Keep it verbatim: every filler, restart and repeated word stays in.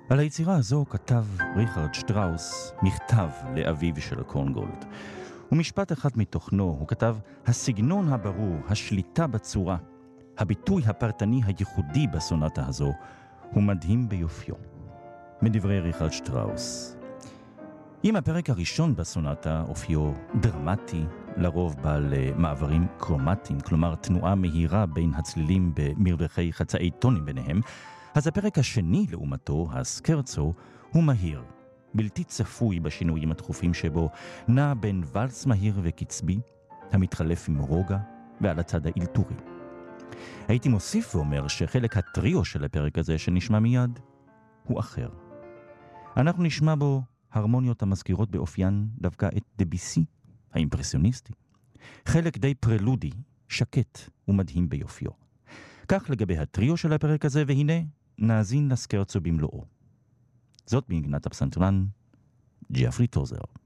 על היצירה הזו כתב ריכרד שטראוס מכתב לאביו של קורנגולד. ומשפט אחד מתוכנו הוא כתב: הסגנון הברור, השליטה בצורה, הביטוי הפרטני הייחודי בסונטה הזו הוא מדהים ביופיו. מדברי ריכרד שטראוס: אם הפרק הראשון בסונטה אופיו דרמטי, לרוב בעל מעברים קרומטיים, כלומר תנועה מהירה בין הצלילים במרווחי חצאי טונים ביניהם, אז הפרק השני לעומתו, הסקרצו, הוא מהיר, בלתי צפוי בשינויים התכופים שבו, נע בין ולס מהיר וקצבי, המתחלף עם רוגע ועל הצד האלתורי. הייתי מוסיף ואומר שחלק הטריו של הפרק הזה שנשמע מיד הוא אחר. אנחנו נשמע בו הרמוניות המזכירות באופיין דווקא את דביסי, האימפרסיוניסטי. חלק די פרלודי, שקט ומדהים ביופיו. כך לגבי הטריו של הפרק הזה, והנה נאזין לסקרצו במלואו. זאת מנגינת הפסנתרן ג'פרי טוזר.